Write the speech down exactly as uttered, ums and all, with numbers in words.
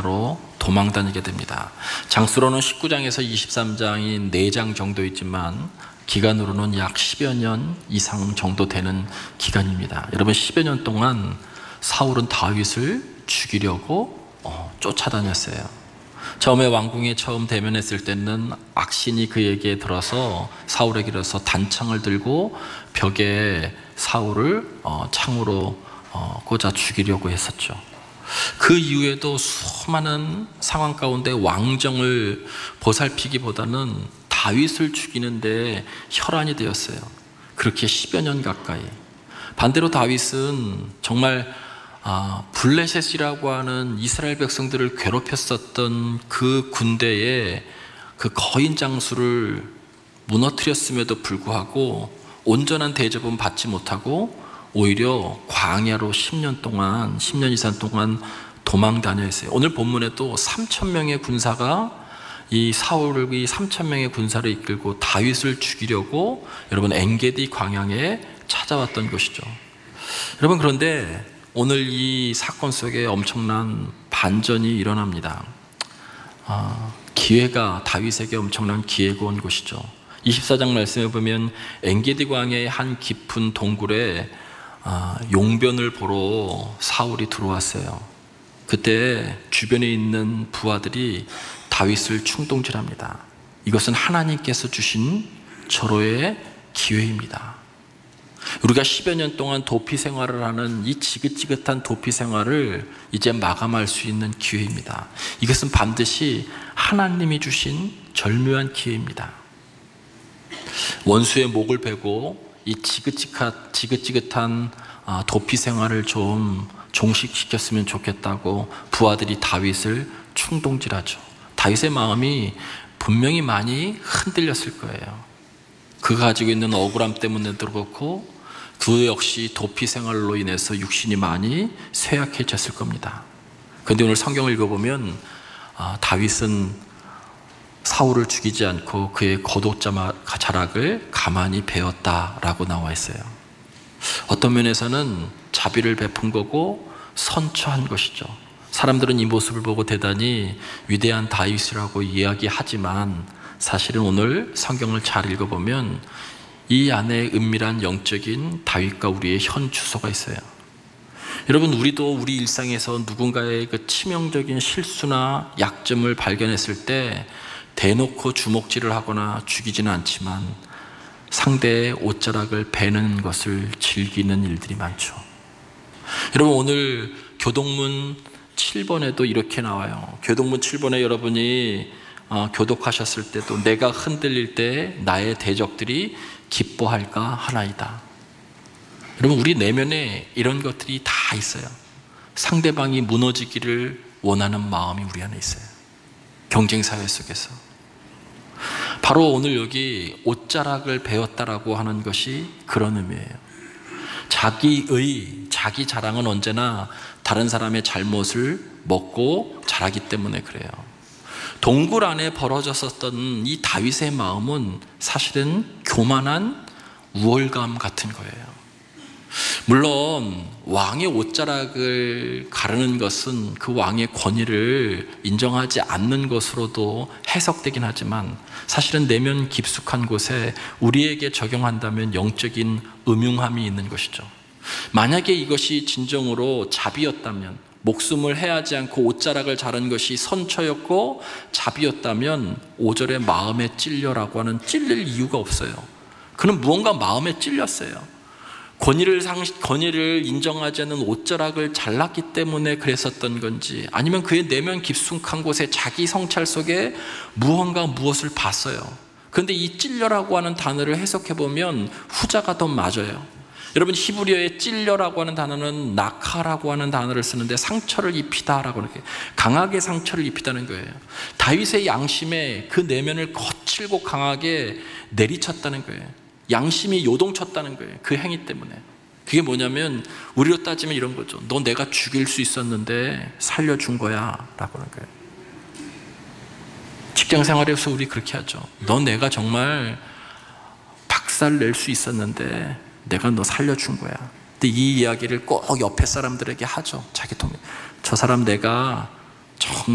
나라로 도망 다니게 됩니다. 장수로는 십구 장에서 이십삼 장인 네 장 정도 있지만 기간으로는 약 십여 년 이상 정도 되는 기간입니다. 여러분, 십여 년 동안 사울은 다윗을 죽이려고 어, 쫓아다녔어요. 처음에 왕궁에 처음 대면했을 때는 악신이 그에게 들어서 사울에게 들어서 단창을 들고 벽에 사울을 어, 창으로 어, 꽂아 죽이려고 했었죠. 그 이후에도 수많은 상황 가운데 왕정을 보살피기보다는 다윗을 죽이는데 혈안이 되었어요. 그렇게 십여 년 가까이. 반대로 다윗은 정말 아, 블레셋이라고 하는 이스라엘 백성들을 괴롭혔었던 그 군대의 그 거인 장수를 무너뜨렸음에도 불구하고 온전한 대접은 받지 못하고 오히려 광야로 십 년 동안, 십 년 이상 동안 도망 다녔어요. 오늘 본문에도 삼천 명의 군사가 이 사울이 삼천 명의 군사를 이끌고 다윗을 죽이려고 여러분 엔게디 광야에 찾아왔던 것이죠. 여러분, 그런데 오늘 이 사건 속에 엄청난 반전이 일어납니다. 아, 기회가 다윗에게 엄청난 기회가 온 것이죠. 이십사 장 말씀에 보면 엔게디 광야의 한 깊은 동굴에 아, 용변을 보러 사울이 들어왔어요. 그때 주변에 있는 부하들이 다윗을 충동질합니다. 이것은 하나님께서 주신 절호의 기회입니다. 우리가 십여 년 동안 도피 생활을 하는 이 지긋지긋한 도피 생활을 이제 마감할 수 있는 기회입니다. 이것은 반드시 하나님이 주신 절묘한 기회입니다. 원수의 목을 베고 이 지긋지긋한, 지긋지긋한 도피 생활을 좀 종식시켰으면 좋겠다고 부하들이 다윗을 충동질하죠. 다윗의 마음이 분명히 많이 흔들렸을 거예요. 그가 가지고 있는 억울함 때문에도 그렇고 그 역시 도피 생활로 인해서 육신이 많이 쇠약해졌을 겁니다. 그런데 오늘 성경을 읽어보면 아, 다윗은 사울을 죽이지 않고 그의 거독 자락을 가만히 베었다라고 나와 있어요. 어떤 면에서는 자비를 베푼 거고 선처한 것이죠. 사람들은 이 모습을 보고 대단히 위대한 다윗이라고 이야기하지만 사실은 오늘 성경을 잘 읽어보면 이 안에 은밀한 영적인 다윗과 우리의 현 주소가 있어요. 여러분, 우리도 우리 일상에서 누군가의 그 치명적인 실수나 약점을 발견했을 때 대놓고 주먹질을 하거나 죽이지는 않지만 상대의 옷자락을 베는 것을 즐기는 일들이 많죠. 여러분, 오늘 교동문 칠 번에도 이렇게 나와요. 교동문 칠 번에 여러분이 어, 교독하셨을 때도 내가 흔들릴 때 나의 대적들이 기뻐할까 하나이다. 여러분, 우리 내면에 이런 것들이 다 있어요. 상대방이 무너지기를 원하는 마음이 우리 안에 있어요. 경쟁사회 속에서. 바로 오늘 여기 옷자락을 베었다라고 하는 것이 그런 의미예요. 자기의, 자기 자랑은 언제나 다른 사람의 잘못을 먹고 자라기 때문에 그래요. 동굴 안에 벌어졌었던 이 다윗의 마음은 사실은 교만한 우월감 같은 거예요. 물론 왕의 옷자락을 가르는 것은 그 왕의 권위를 인정하지 않는 것으로도 해석되긴 하지만 사실은 내면 깊숙한 곳에 우리에게 적용한다면 영적인 음흉함이 있는 것이죠. 만약에 이것이 진정으로 자비였다면, 목숨을 해하지 않고 옷자락을 자른 것이 선처였고 자비였다면 오 절에 마음에 찔려라고 하는 찔릴 이유가 없어요. 그는 무언가 마음에 찔렸어요. 권위를, 상, 권위를 인정하지 않는 옷자락을 잘랐기 때문에 그랬었던 건지, 아니면 그의 내면 깊숙한 곳에 자기 성찰 속에 무언가 무엇을 봤어요. 그런데 이 찔려라고 하는 단어를 해석해보면 후자가 더 맞아요. 여러분, 히브리어의 찔려라고 하는 단어는 낙하라고 하는 단어를 쓰는데 상처를 입히다라고, 이렇게 강하게 상처를 입히다는 거예요. 다윗의 양심에 그 내면을 거칠고 강하게 내리쳤다는 거예요. 양심이 요동쳤다는 거예요. 그 행위 때문에. 그게 뭐냐면 우리로 따지면 이런 거죠. 너 내가 죽일 수 있었는데 살려준 거야 라고 하는 거예요. 직장 생활에서 우리 그렇게 하죠. 너 내가 정말 박살 낼 수 있었는데 내가 너 살려준 거야. 근데 이 이야기를 꼭 옆에 사람들에게 하죠. 자기 통해. 저 사람 내가 정말